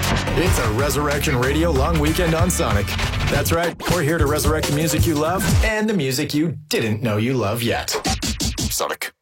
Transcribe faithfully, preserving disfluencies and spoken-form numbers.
It's a Resurrection Radio long weekend on Sonic. That's right, we're here to resurrect the music you love and the music you didn't know you love yet. Sonic.